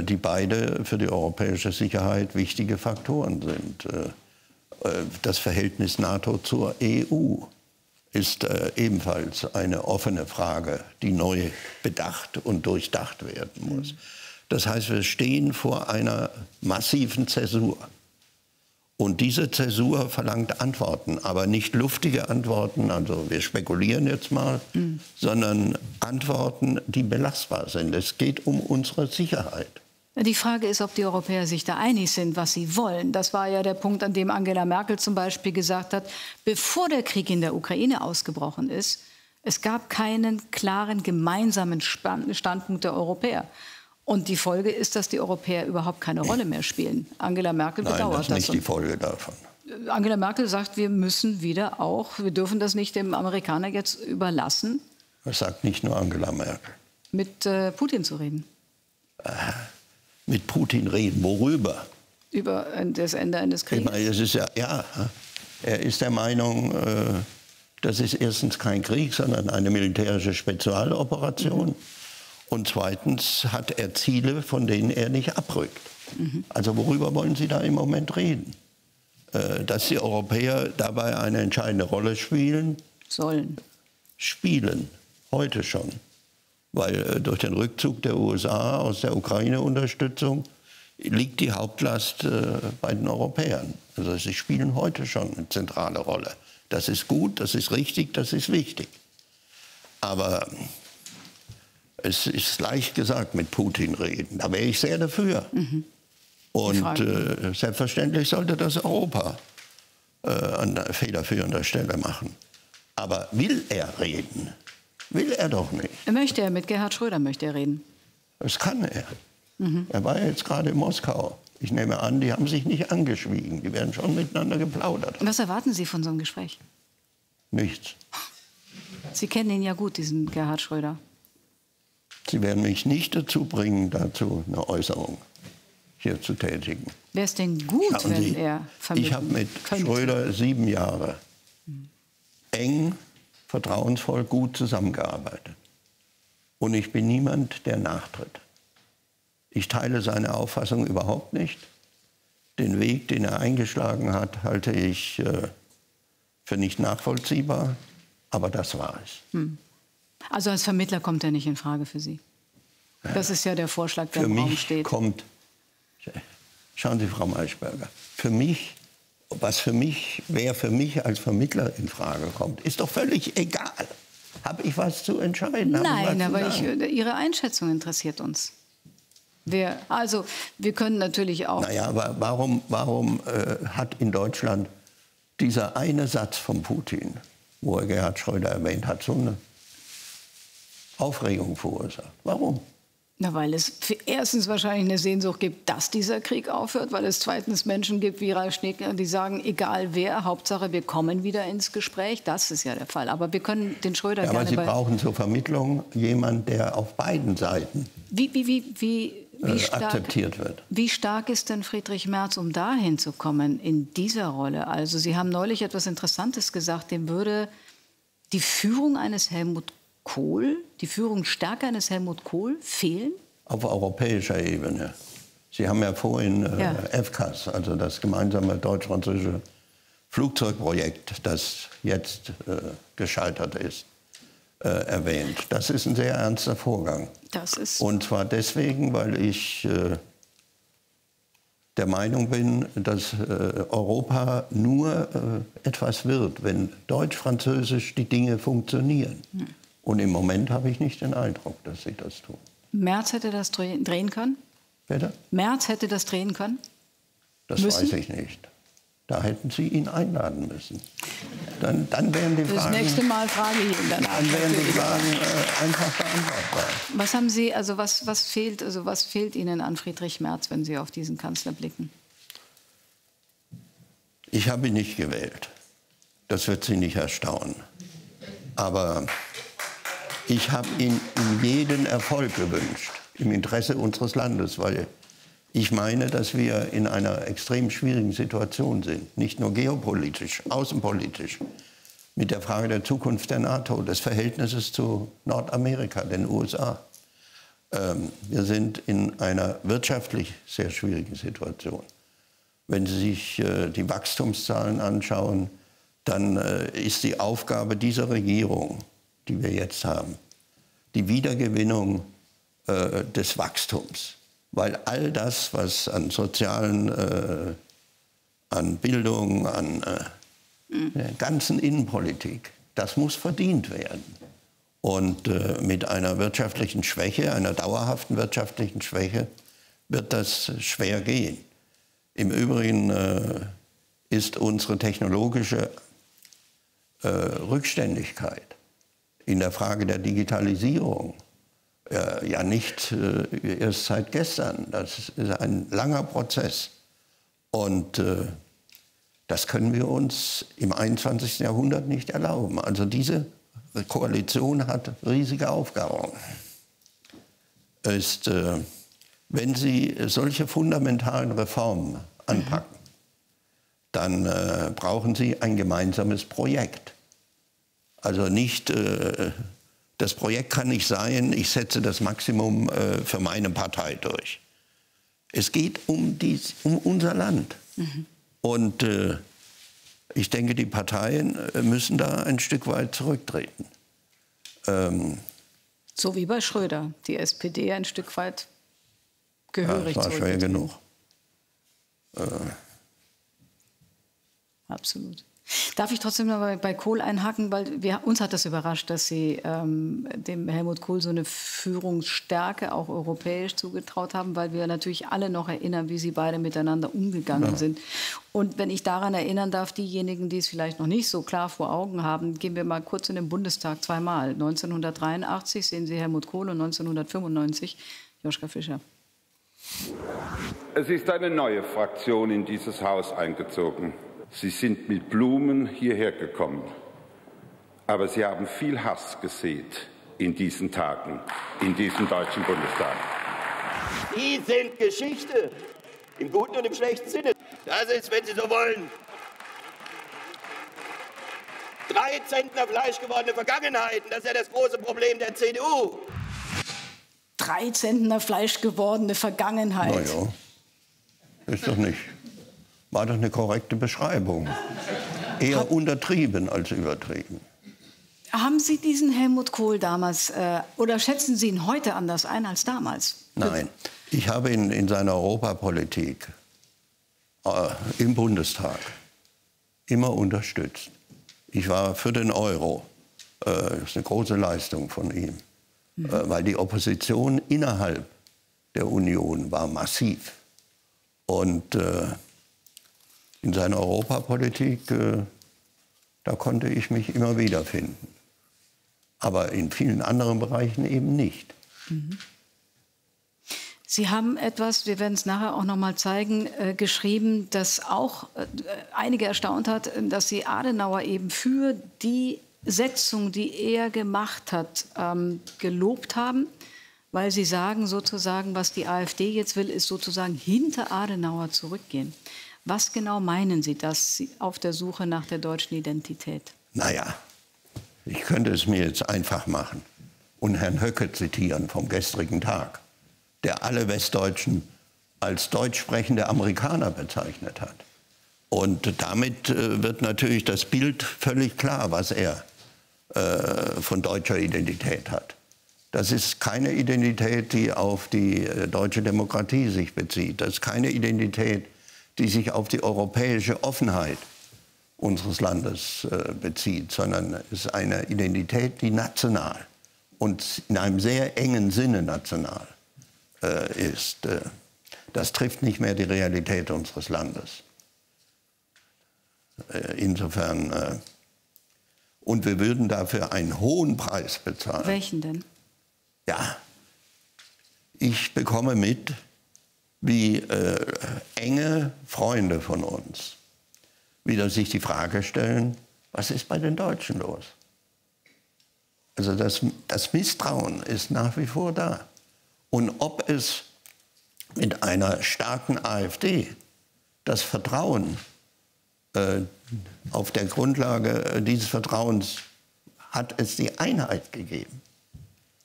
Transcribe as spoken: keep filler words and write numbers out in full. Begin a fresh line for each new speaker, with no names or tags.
die beide für die europäische Sicherheit wichtige Faktoren sind. Das Verhältnis NATO zur E U ist ebenfalls eine offene Frage, die neu bedacht und durchdacht werden muss. Das heißt, wir stehen vor einer massiven Zäsur. Und diese Zäsur verlangt Antworten, aber nicht luftige Antworten, also wir spekulieren jetzt mal, mhm. sondern Antworten, die belastbar sind. Es geht um unsere Sicherheit.
Die Frage ist, ob die Europäer sich da einig sind, was sie wollen. Das war ja der Punkt, an dem Angela Merkel zum Beispiel gesagt hat, bevor der Krieg in der Ukraine ausgebrochen ist, es gab keinen klaren gemeinsamen Standpunkt der Europäer. Und die Folge ist, dass die Europäer überhaupt keine Rolle mehr spielen. Angela Merkel bedauert das.
Nein, das ist nicht die Folge davon.
Angela Merkel sagt, wir müssen wieder auch, wir dürfen das nicht dem Amerikaner jetzt überlassen.
Das sagt nicht nur Angela Merkel.
Mit äh, Putin zu reden.
Äh, mit Putin reden, worüber?
Über das Ende eines Krieges.
Ich meine, es ist ja, ja, er ist der Meinung, äh, das ist erstens kein Krieg, sondern eine militärische Spezialoperation. Mhm. Und zweitens hat er Ziele, von denen er nicht abrückt. Mhm. Also worüber wollen Sie da im Moment reden? Äh, dass die Europäer dabei eine entscheidende Rolle spielen?
Sollen.
Spielen, heute schon. Weil äh, durch den Rückzug der U S A aus der Ukraine-Unterstützung liegt die Hauptlast äh, bei den Europäern. Also sie spielen heute schon eine zentrale Rolle. Das ist gut, das ist richtig, das ist wichtig. Aber es ist leicht gesagt, mit Putin reden. Da wäre ich sehr dafür. Mhm. Und äh, selbstverständlich sollte das Europa äh, an federführender Stelle machen. Aber will er reden? Will er doch nicht.
Er möchte er, mit Gerhard Schröder möchte er reden.
Das kann er. Mhm. Er war ja jetzt gerade in Moskau. Ich nehme an, die haben sich nicht angeschwiegen. Die werden schon miteinander geplaudert.
Was erwarten Sie von so einem Gespräch?
Nichts.
Sie kennen ihn ja gut, diesen Gerhard Schröder.
Sie werden mich nicht dazu bringen, dazu eine Äußerung hier zu tätigen.
Wäre es denn gut,
Schauen
wenn
Sie,
er vermitteln
ich habe mit
könnte.
Schröder sieben Jahre eng, vertrauensvoll, gut zusammengearbeitet. Und ich bin niemand, der nachtritt. Ich teile seine Auffassung überhaupt nicht. Den Weg, den er eingeschlagen hat, halte ich äh, für nicht nachvollziehbar. Aber das war es. Hm.
Also als Vermittler kommt er nicht in Frage für Sie? Das ist ja der Vorschlag, der im Raum steht.
Für mich kommt, schauen Sie, Frau Maischberger, für mich, was für mich, wer für mich als Vermittler in Frage kommt, ist doch völlig egal. Habe ich was zu entscheiden?
Nein, aber ich, Ihre Einschätzung interessiert uns. Wer, also, wir können natürlich auch...
Naja, aber warum, warum äh, hat in Deutschland dieser eine Satz von Putin, wo er Gerhard Schröder erwähnt hat, so eine Aufregung verursacht? Warum?
Na, weil es erstens wahrscheinlich eine Sehnsucht gibt, dass dieser Krieg aufhört, weil es zweitens Menschen gibt wie Ralf Schneekner, die sagen, egal wer, Hauptsache wir kommen wieder ins Gespräch. Das ist ja der Fall. Aber wir können den Schröder
ja,
gerne...
Aber Sie
bei
brauchen zur Vermittlung jemanden, der auf beiden Seiten
wie, wie, wie, wie, wie
äh,
stark,
akzeptiert wird.
Wie stark ist denn Friedrich Merz, um dahin zu kommen in dieser Rolle? Also Sie haben neulich etwas Interessantes gesagt, dem würde die Führung eines Helmut Kohl, die Führung stärker eines Helmut Kohl fehlen?
Auf europäischer Ebene. Sie haben ja vorhin äh,
ja.
F C A S, also das gemeinsame deutsch-französische Flugzeugprojekt, das jetzt äh, gescheitert ist, äh, erwähnt. Das ist ein sehr ernster Vorgang.
Das ist
Und zwar deswegen, weil ich äh, der Meinung bin, dass äh, Europa nur äh, etwas wird, wenn deutsch-französisch die Dinge funktionieren. Hm. Und im Moment habe ich nicht den Eindruck, dass sie das tun.
Merz hätte das drehen können?
Bitte?
Merz hätte das drehen können?
Das
müssen?
weiß ich nicht. Da hätten Sie ihn einladen müssen. Dann, dann wären die Fragen...
Das nächste Mal frage ich ihn danach.
Dann wären die Fragen äh, einfach beantwortbar.
Was haben Sie, also was, was fehlt, also was fehlt Ihnen an Friedrich Merz, wenn Sie auf diesen Kanzler blicken?
Ich habe ihn nicht gewählt. Das wird Sie nicht erstaunen. Aber ich habe ihm jeden Erfolg gewünscht, im Interesse unseres Landes, weil ich meine, dass wir in einer extrem schwierigen Situation sind, nicht nur geopolitisch, außenpolitisch, mit der Frage der Zukunft der NATO, des Verhältnisses zu Nordamerika, den U S A. Ähm, wir sind in einer wirtschaftlich sehr schwierigen Situation. Wenn Sie sich äh, die Wachstumszahlen anschauen, dann äh, ist die Aufgabe dieser Regierung, die wir jetzt haben, die Wiedergewinnung äh, des Wachstums. Weil all das, was an sozialen, äh, an Bildung, an äh, mhm. der ganzen Innenpolitik, das muss verdient werden. Und äh, mit einer wirtschaftlichen Schwäche, einer dauerhaften wirtschaftlichen Schwäche, wird das schwer gehen. Im Übrigen äh, ist unsere technologische äh, Rückständigkeit in der Frage der Digitalisierung äh, ja nicht äh, erst seit gestern. Das ist ein langer Prozess. Und äh, das können wir uns im einundzwanzigsten Jahrhundert nicht erlauben. Also diese Koalition hat riesige Aufgaben. Ist, äh, wenn Sie solche fundamentalen Reformen anpacken, mhm. dann äh, brauchen Sie ein gemeinsames Projekt. Also nicht, äh, das Projekt kann nicht sein, ich setze das Maximum äh, für meine Partei durch. Es geht um, dies, um unser Land. Mhm. Und äh, ich denke, die Parteien müssen da ein Stück weit zurücktreten. Ähm,
so wie bei Schröder, die S P D ein Stück weit gehörig
ja, das war schwer genug. Äh.
Absolut. Darf ich trotzdem noch bei, bei Kohl einhaken, weil wir, uns hat das überrascht, dass Sie ähm, dem Helmut Kohl so eine Führungsstärke auch europäisch zugetraut haben, weil wir natürlich alle noch erinnern, wie Sie beide miteinander umgegangen ja. sind. Und wenn ich daran erinnern darf, diejenigen, die es vielleicht noch nicht so klar vor Augen haben, gehen wir mal kurz in den Bundestag zweimal. neunzehnhundertdreiundachtzig sehen Sie Helmut Kohl und neunzehnhundertfünfundneunzig Joschka Fischer.
Es ist eine neue Fraktion in dieses Haus eingezogen. Sie sind mit Blumen hierher gekommen, aber Sie haben viel Hass gesät in diesen Tagen, in diesem Deutschen Bundestag.
Die sind Geschichte, im guten und im schlechten Sinne. Das ist, wenn Sie so wollen, drei Zentner Fleisch gewordene Vergangenheiten. Das ist ja das große Problem der C D U.
Drei Zentner Fleisch gewordene Vergangenheit.
Na ja, ist doch nicht. War doch eine korrekte Beschreibung. Eher Hat, untertrieben als übertrieben.
Haben Sie diesen Helmut Kohl damals, äh, oder schätzen Sie ihn heute anders ein als damals?
Nein, ich habe ihn in seiner Europapolitik äh, im Bundestag immer unterstützt. Ich war für den Euro. Äh, das ist eine große Leistung von ihm. Mhm. Äh, weil die Opposition innerhalb der Union war massiv. Und äh, in seiner Europapolitik, äh, da konnte ich mich immer wiederfinden. Aber in vielen anderen Bereichen eben nicht.
Mhm. Sie haben etwas, wir werden es nachher auch noch mal zeigen, äh, geschrieben, das auch äh, einige erstaunt hat, dass Sie Adenauer eben für die Setzung, die er gemacht hat, ähm, gelobt haben, weil Sie sagen sozusagen, was die AfD jetzt will, ist sozusagen hinter Adenauer zurückgehen. Was genau meinen Sie, dass Sie auf der Suche nach der deutschen Identität?
Naja, ich könnte es mir jetzt einfach machen und Herrn Höcke zitieren vom gestrigen Tag, der alle Westdeutschen als deutsch sprechende Amerikaner bezeichnet hat. Und damit äh, wird natürlich das Bild völlig klar, was er äh, von deutscher Identität hat. Das ist keine Identität, die auf die äh, deutsche Demokratie sich bezieht. Das ist keine Identität, die sich auf die europäische Offenheit unseres Landes äh, bezieht, sondern es ist eine Identität, die national und in einem sehr engen Sinne national äh, ist. Äh, das trifft nicht mehr die Realität unseres Landes. Äh, insofern, äh, und wir würden dafür einen hohen Preis bezahlen.
Welchen denn?
Ja, ich bekomme mit, wie äh, enge Freunde von uns wieder sich die Frage stellen, was ist bei den Deutschen los? Also das, das Misstrauen ist nach wie vor da. Und ob es mit einer starken AfD das Vertrauen, äh, auf der Grundlage dieses Vertrauens hat es die Einheit gegeben.